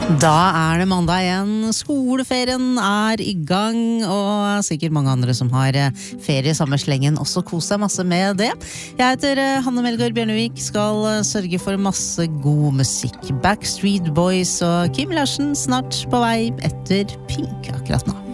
Da det mandag igjen, skoleferien I gang, og sikkert mange andre som har ferie I samme slengen også kos seg masse med det. Jeg heter Hanne Melgaard Bjørnevik, skal sørge for masse god musikk. Backstreet Boys og Kim Larsen snart på vei etter Pink akkurat nå.